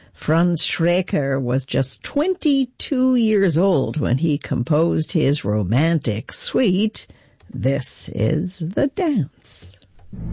Franz Schreker was just 22 years old when he composed his romantic suite, This Is the Dance.